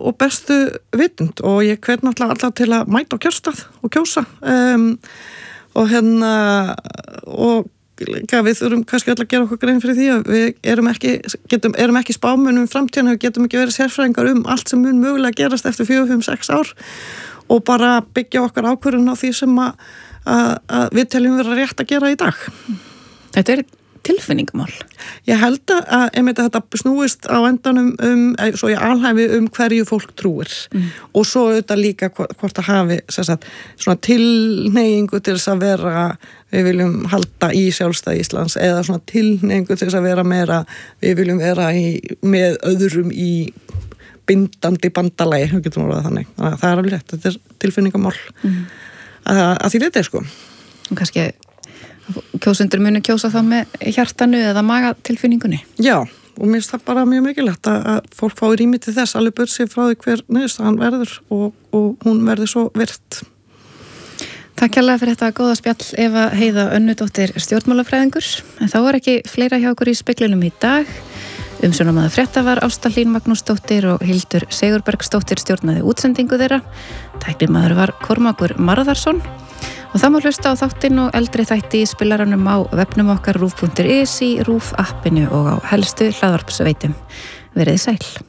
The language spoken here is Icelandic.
og bestu vitund og ég hvet náttúrulega alla til að mæta á kjörstað og kjósa og og við þurfum kannski öll að gera okkur grein fyrir því að við erum ekki spámunum framtíðan, við getum ekki verið sérfræðingar allt sem mun mögulega gerast eftir 4, 5, 6 ár og bara byggja okkar ákvörðun á því sem að við teljum vera rétt að gera í dag. Þetta tilfinningamál. Ég held að þetta snúist á endanum svo ég alhæfi hverju fólk trúir og svo auðvitað líka hvort að hafi svona tilhneigingu til þess að vera, við viljum halda í sjálfstæði Íslands eða svona tilhneigingu til þess að vera meira, við viljum vera með öðrum í bindandi bandalagi, við getum orðað þannig. Það alveg rétt, þetta tilfinningamál að því þetta sko. Og kannski kjósendur muni kjósa þá með hjartanu eða magatilfinningunni? Já, og mér finnst það bara mjög mikilvægt að fólk fái rými til þess alveg burt sig frá því hver niðurstaðan verður og hún verður svo virt. Takk kærlega fyrir þetta góða spjall Eva Heiða Önnudóttir stjórnmálafræðingur. En þá var ekki fleira hjá okkur í speglinum í dag. Umsjónarmaður frétta var Ásta Hlín Magnúsdóttir og Hildur Sigurbergsdóttir stjórnaði útsendingu þeirra. Tæknimaður var Kormákur Marðarsson. Og það má hlusta á þáttinn og eldri þætti í spilaranum á vefnum okkar rúf.is, í RÚF appinu og á helstu hlaðvarpsveitum. Verið sæl.